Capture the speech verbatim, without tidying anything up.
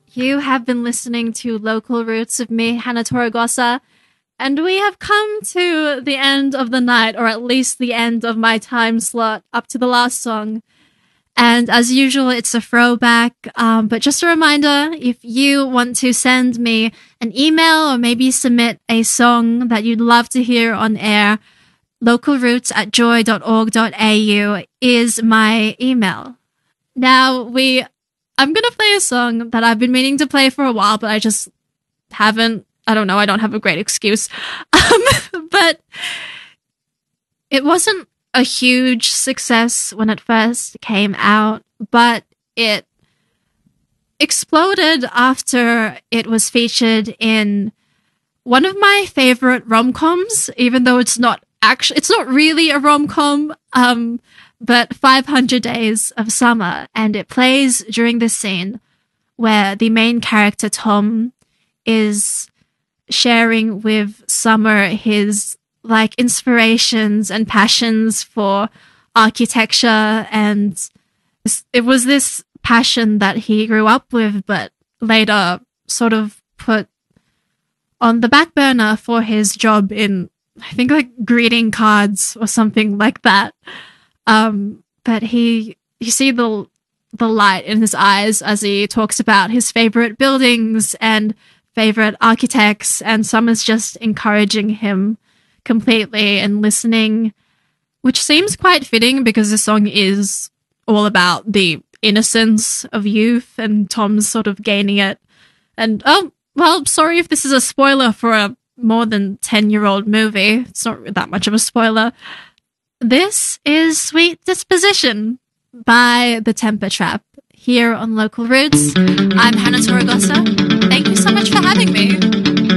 You have been listening to Local Roots with me, Hannah Torregosa, and we have come to the end of the night, or at least the end of my time slot up to the last song. And as usual, it's a throwback, um, but just a reminder, if you want to send me an email or maybe submit a song that you'd love to hear on air, localroots at joy dot org dot a u is my email. Now, we, I'm going to play a song that I've been meaning to play for a while, but I just haven't, I don't know, I don't have a great excuse. Um, but it wasn't a huge success when it first came out, but it exploded after it was featured in one of my favorite rom-coms, even though it's not actually, it's not really a rom-com, um, but five hundred Days of Summer, and it plays during this scene where the main character, Tom, is sharing with Summer his like inspirations and passions for architecture, and it was this passion that he grew up with but later sort of put on the back burner for his job in, I think, like greeting cards or something like that. Um, but he, you see the the light in his eyes as he talks about his favorite buildings and favorite architects, and Summer's just encouraging him completely and listening, which seems quite fitting because the song is all about the innocence of youth and Tom's sort of gaining it. And, oh, well, sorry if this is a spoiler for a more than ten-year-old movie. It's not that much of a spoiler. This is Sweet Disposition by The Temper Trap here on Local Roots. I'm Hannah Torregosa.